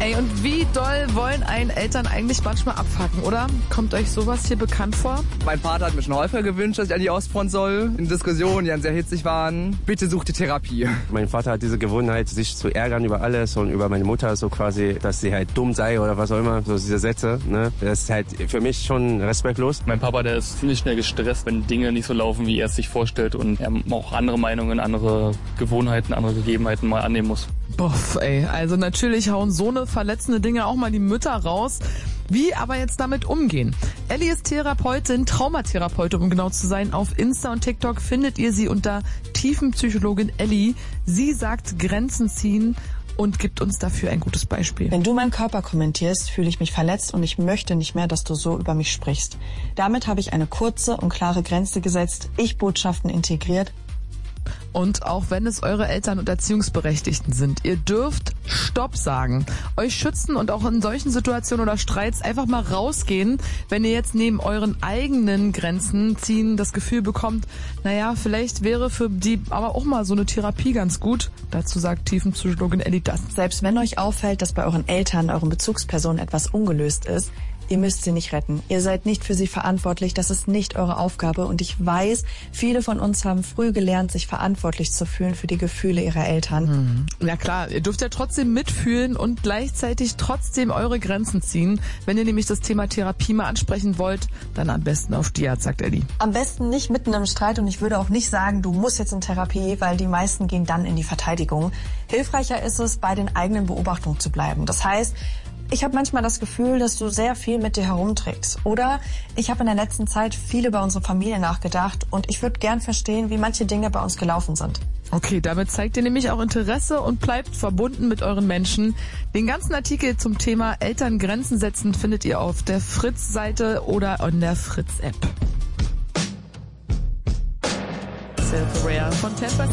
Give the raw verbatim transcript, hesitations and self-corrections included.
Ey, und wie doll wollen einen Eltern eigentlich manchmal abfacken, oder? Kommt euch sowas hier bekannt vor? Mein Vater hat mir schon häufiger gewünscht, dass ich an die Ostfront soll. In Diskussionen, die dann sehr hitzig waren. Bitte such die Therapie. Mein Vater hat diese Gewohnheit, sich zu ärgern über alles und über meine Mutter so quasi, dass sie halt dumm sei oder was auch immer. So diese Sätze, ne? Das ist halt für mich schon respektlos. Mein Papa, der ist ziemlich schnell gestresst, wenn Dinge nicht so laufen, wie er es sich vorstellt und er auch andere Meinungen, andere Gewohnheiten, andere Gegebenheiten mal annehmen muss. Boff, ey. Also natürlich hauen so eine verletzende Dinge auch mal die Mütter raus. Wie aber jetzt damit umgehen? Elli ist Therapeutin, Traumatherapeutin, um genau zu sein. Auf Insta und TikTok findet ihr sie unter Tiefenpsychologin Elli. Sie sagt Grenzen ziehen und gibt uns dafür ein gutes Beispiel. Wenn du meinen Körper kommentierst, fühle ich mich verletzt und ich möchte nicht mehr, dass du so über mich sprichst. Damit habe ich eine kurze und klare Grenze gesetzt, Ich-Botschaften integriert. Und auch wenn es eure Eltern und Erziehungsberechtigten sind, ihr dürft Stopp sagen. Euch schützen und auch in solchen Situationen oder Streits einfach mal rausgehen, wenn ihr jetzt neben euren eigenen Grenzen ziehen das Gefühl bekommt, naja, vielleicht wäre für die aber auch mal so eine Therapie ganz gut. Dazu sagt Tiefenpsychologin Elli das. Selbst wenn euch auffällt, dass bei euren Eltern, euren Bezugspersonen etwas ungelöst ist, ihr müsst sie nicht retten. Ihr seid nicht für sie verantwortlich. Das ist nicht eure Aufgabe. Und ich weiß, viele von uns haben früh gelernt, sich verantwortlich zu fühlen für die Gefühle ihrer Eltern. Mhm. Ja klar, ihr dürft ja trotzdem mitfühlen und gleichzeitig trotzdem eure Grenzen ziehen. Wenn ihr nämlich das Thema Therapie mal ansprechen wollt, dann am besten auf die Art, sagt Elli. Am besten nicht mitten im Streit und ich würde auch nicht sagen, du musst jetzt in Therapie, weil die meisten gehen dann in die Verteidigung. Hilfreicher ist es, bei den eigenen Beobachtungen zu bleiben. Das heißt, ich habe manchmal das Gefühl, dass du sehr viel mit dir herumträgst. Oder ich habe in der letzten Zeit viel über unsere Familie nachgedacht und ich würde gern verstehen, wie manche Dinge bei uns gelaufen sind. Okay, damit zeigt ihr nämlich auch Interesse und bleibt verbunden mit euren Menschen. Den ganzen Artikel zum Thema Eltern Grenzen setzen findet ihr auf der Fritz-Seite oder in der Fritz-App. Self-Aware von Temper